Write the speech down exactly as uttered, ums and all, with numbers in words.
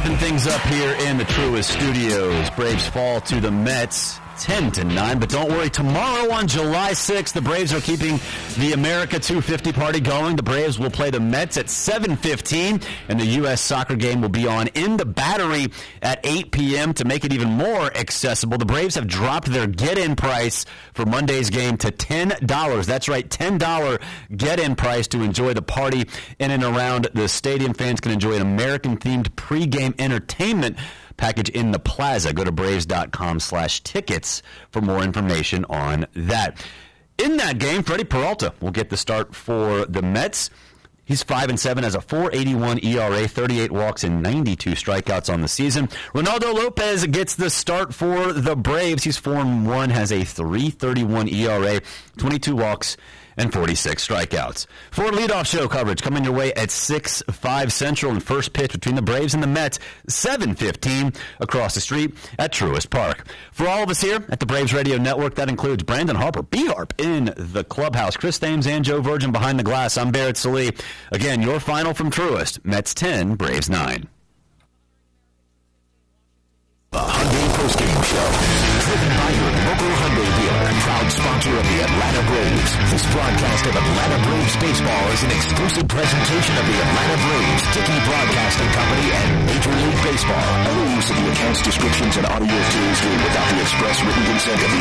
Wrapping things up here in the Truist Studios. Braves fall to the Mets ten to nine, but don't worry, tomorrow on July sixth, the Braves are keeping the America two fifty party going. The Braves will play the Mets at seven fifteen, and the U S soccer game will be on in the Battery at eight p.m. To make it even more accessible, the Braves have dropped their get-in price for Monday's game to ten dollars. That's right, ten dollars get-in price to enjoy the party in and around the stadium. Fans can enjoy an American-themed pregame entertainment package in the plaza. Go to Braves.com slash tickets for more information on that. In that game, Freddie Peralta will get the start for the Mets. He's five and seven, has a four eighty-one E R A, thirty-eight walks, and ninety-two strikeouts on the season. Ronaldo Lopez gets the start for the Braves. He's four and one, has a three thirty-one E R A, twenty-two walks, and forty-six strikeouts. For leadoff show coverage coming your way at six five Central, and first pitch between the Braves and the Mets, seven fifteen across the street at Truist Park. For all of us here at the Braves Radio Network, that includes Brandon Harper, B-Harp in the clubhouse, Chris Thames and Joe Virgin behind the glass. I'm Barrett Salee. Again, your final from Truist, Mets ten, Braves nine. The Hyundai Postgame Show, driven by your local Hyundai dealer, proud sponsor of the Atlanta Braves. This broadcast of Atlanta Braves baseball is an exclusive presentation of the Atlanta Braves, Dickey Broadcasting Company, and Major League Baseball. Any use of the accounts, descriptions, and audio is used without the express written consent of the